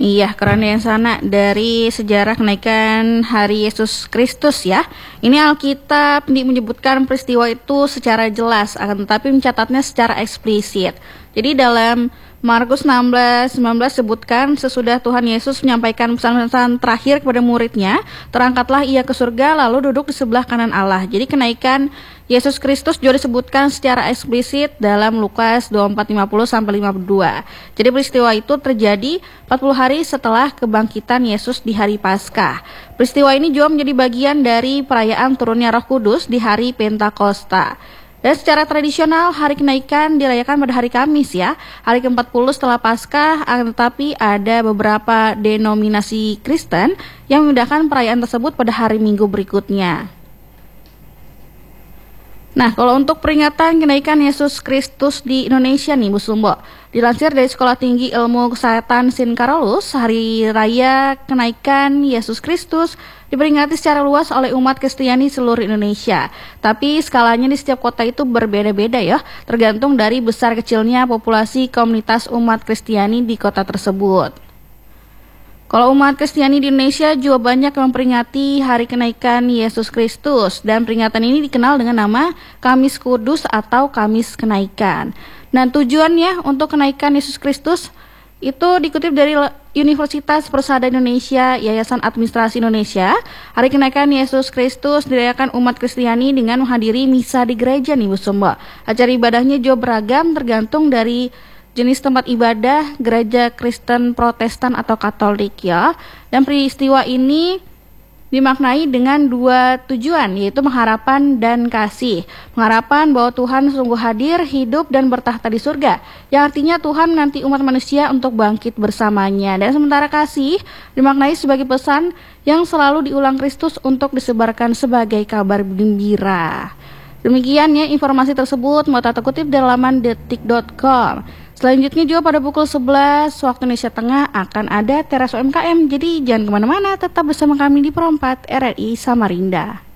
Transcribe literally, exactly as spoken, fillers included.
Iya, karena yang sana dari sejarah kenaikan hari Yesus Kristus ya. Ini Alkitab menyebutkan peristiwa itu secara jelas, akan tetapi mencatatnya secara eksplisit. Jadi dalam Markus enam belas sembilan belas sebutkan, sesudah Tuhan Yesus menyampaikan pesan-pesan terakhir kepada muridnya, terangkatlah ia ke surga lalu duduk di sebelah kanan Allah. Jadi kenaikan Yesus Kristus juga disebutkan secara eksplisit dalam Lukas dua puluh empat lima puluh sampai lima puluh dua. Jadi peristiwa itu terjadi empat puluh hari setelah kebangkitan Yesus di hari Paskah. Peristiwa ini juga menjadi bagian dari perayaan turunnya Roh Kudus di hari Pentakosta. Dan secara tradisional hari kenaikan dirayakan pada hari Kamis ya, hari ke empat puluh setelah Paskah, akan tetapi ada beberapa denominasi Kristen yang memindahkan perayaan tersebut pada hari Minggu berikutnya. Nah, kalau untuk peringatan kenaikan Yesus Kristus di Indonesia nih Bu Sumbo, dilansir dari Sekolah Tinggi Ilmu Kesehatan Saint Carolus, hari raya kenaikan Yesus Kristus diperingati secara luas oleh umat Kristiani seluruh Indonesia. Tapi skalanya di setiap kota itu berbeda-beda ya, tergantung dari besar kecilnya populasi komunitas umat Kristiani di kota tersebut. Kalau umat Kristiani di Indonesia juga banyak memperingati hari kenaikan Yesus Kristus, dan peringatan ini dikenal dengan nama Kamis Kudus atau Kamis Kenaikan. Nah, tujuannya untuk kenaikan Yesus Kristus itu dikutip dari Universitas Persada Indonesia, Yayasan Administrasi Indonesia. Hari kenaikan Yesus Kristus dirayakan umat Kristiani dengan menghadiri misa di gereja nih Bu Sumbo. Acara ibadahnya juga beragam tergantung dari jenis tempat ibadah, gereja Kristen, Protestan atau Katolik ya. Dan peristiwa ini dimaknai dengan dua tujuan, yaitu pengharapan dan kasih. Pengharapan bahwa Tuhan sungguh hadir, hidup dan bertahta di surga, yang artinya Tuhan menanti umat manusia untuk bangkit bersamanya. Dan sementara kasih dimaknai sebagai pesan yang selalu diulang Kristus untuk disebarkan sebagai kabar gembira. Demikian ya informasi tersebut, mau tak kutip dari laman detik dot com. Selanjutnya juga pada pukul sebelas waktu Indonesia Tengah akan ada Teras U M K M. Jadi jangan kemana-mana, tetap bersama kami di Perempat R R I Samarinda.